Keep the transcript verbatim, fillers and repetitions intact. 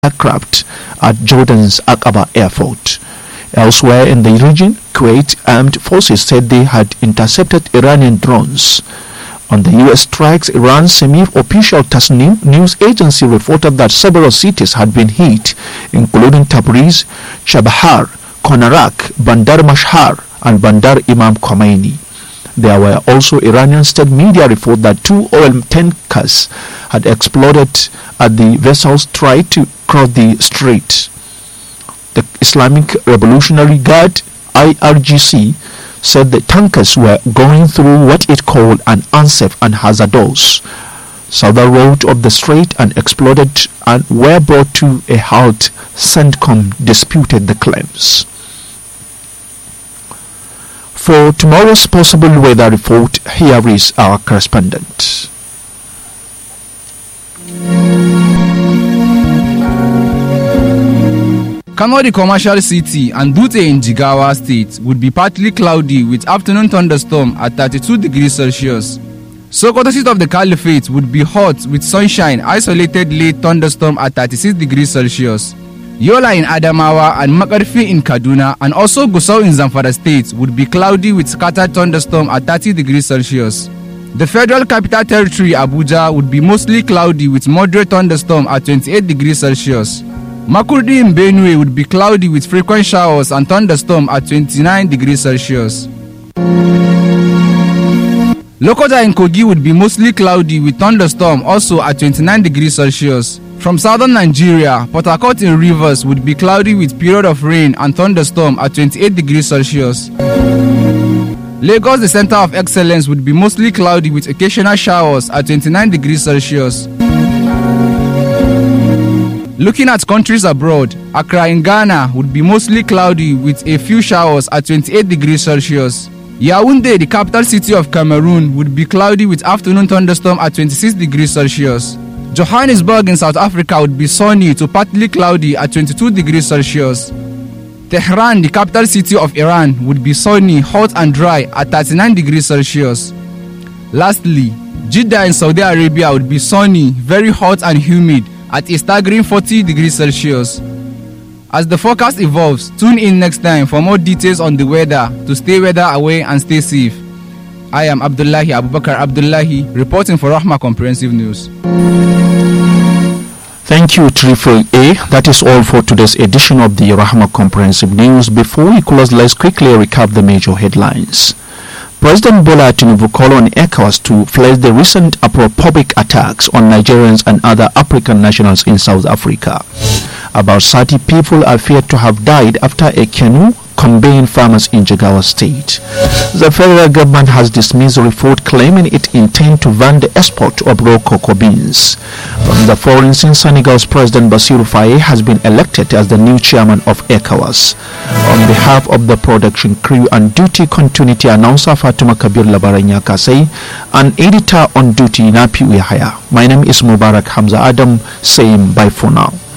aircraft at Jordan's Aqaba airport. Elsewhere in the region, Kuwait armed forces said they had intercepted Iranian drones. On the U S strikes, Iran's semi-official Tasnim news agency reported that several cities had been hit, including Tabriz, Chabahar, Konarak, Bandar Mashhar, and Bandar Imam Khomeini. There were also Iranian state media report that two oil tankers had exploded at the vessels tried to cross the strait. The Islamic Revolutionary Guard I R G C said the tankers were going through what it called an unsafe and hazardous southern road of the strait and exploded and were brought to a halt. CENTCOM disputed the claims. For tomorrow's possible weather report, here is our correspondent. Kano, the commercial city, and Dutse in Jigawa State would be partly cloudy with afternoon thunderstorm at thirty-two degrees Celsius. Sokoto, seat of the Caliphate, would be hot with sunshine, isolated late thunderstorm at thirty-six degrees Celsius. Yola in Adamawa and Makarfi in Kaduna and also Gusau in Zamfara State would be cloudy with scattered thunderstorm at thirty degrees Celsius. The Federal Capital Territory, Abuja, would be mostly cloudy with moderate thunderstorm at twenty-eight degrees Celsius. Makurdi in Benue would be cloudy with frequent showers and thunderstorm at twenty-nine degrees Celsius. Lokoja in Kogi would be mostly cloudy with thunderstorm also at twenty-nine degrees Celsius. From southern Nigeria, Port Harcourt in Rivers would be cloudy with period of rain and thunderstorm at twenty-eight degrees Celsius. Lagos, the center of excellence, would be mostly cloudy with occasional showers at twenty-nine degrees Celsius. Looking at countries abroad, Accra in Ghana would be mostly cloudy with a few showers at twenty-eight degrees Celsius. Yaoundé, the capital city of Cameroon, would be cloudy with afternoon thunderstorm at twenty-six degrees Celsius. Johannesburg in South Africa would be sunny to partly cloudy at twenty-two degrees Celsius. Tehran, the capital city of Iran, would be sunny, hot and dry at thirty-nine degrees Celsius. Lastly, Jeddah in Saudi Arabia would be sunny, very hot and humid at a staggering forty degrees Celsius. As the forecast evolves, tune in next time for more details on the weather to stay weather away and stay safe. I am Abdullahi Abubakar Abdullahi reporting for Rahma Comprehensive News. Thank you, Triple A. That is all for today's edition of the Rahma Comprehensive News. Before we close, let's quickly recap the major headlines. President Bola Tinubu called on ECOWAS to face the recent apoplectic attacks on Nigerians and other African nationals in South Africa. About thirty people are feared to have died after a canoe conveying farmers in Jigawa State. The federal government has dismissed a report claiming it intends to ban the export of raw cocoa beans. From the foreign scene, Senegal's President Bassirou Faye has been elected as the new chairman of ECOWAS. On behalf of the production crew and duty continuity announcer Fatuma Kabir Labaranya Kasey and editor on duty Napi Uyahaya, my name is Mubarak Hamza Adam saying bye for now.